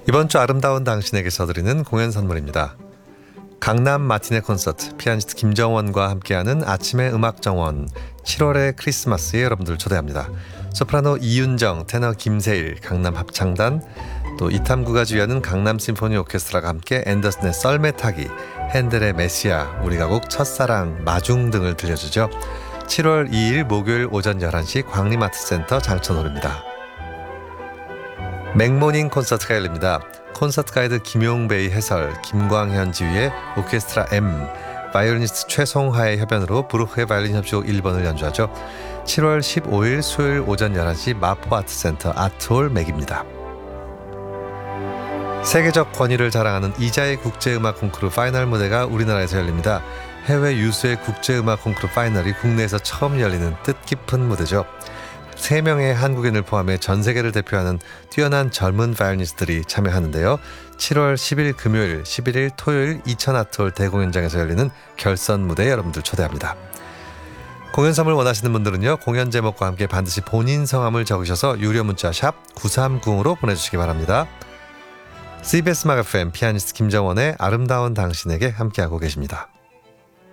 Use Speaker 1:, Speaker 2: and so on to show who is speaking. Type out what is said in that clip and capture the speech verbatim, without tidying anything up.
Speaker 1: 이번 주 아름다운 당신에게서 드리는 공연 선물입니다. 강남 마티네 콘서트, 피아니스트 김정원과 함께하는 아침의 음악 정원, 칠월의 크리스마스에 여러분들 초대합니다. 소프라노 이윤정, 테너 김세일, 강남 합창단, 또 이탐구가 지휘하는 강남 심포니 오케스트라가 함께 앤더슨의 썰매 타기, 핸델의 메시아, 우리 가곡 첫사랑, 마중 등을 들려주죠. 칠월 이일 목요일 오전 열한 시 광림아트센터 장천홀입니다. 맥모닝 콘서트가 열립니다. 콘서트 가이드 김용배의 해설, 김광현 지휘의 오케스트라 M, 바이올리니스트 최송하의 협연으로 브루크의 바이올린 협주곡 일 번을 연주하죠. 칠월 십오일 수요일 오전 열한 시 마포아트센터 아트홀 맥입니다. 세계적 권위를 자랑하는 이자의 국제음악 콩쿠르 파이널 무대가 우리나라에서 열립니다. 해외 유수의 국제음악 콩쿠르 파이널이 국내에서 처음 열리는 뜻깊은 무대죠. 세 명의 한국인을 포함해 전 세계를 대표하는 뛰어난 젊은 바이올리니스트들이 참여하는데요. 칠월 십일 금요일, 십일일 토요일 이천 아트홀 대공연장에서 열리는 결선 무대에 여러분들 초대합니다. 공연 선물 원하시는 분들은요, 공연 제목과 함께 반드시 본인 성함을 적으셔서 유료 문자 샵 구삼공으로 보내주시기 바랍니다. 씨비에스 음악 에프엠 피아니스트 김정원의 아름다운 당신에게 함께하고 계십니다.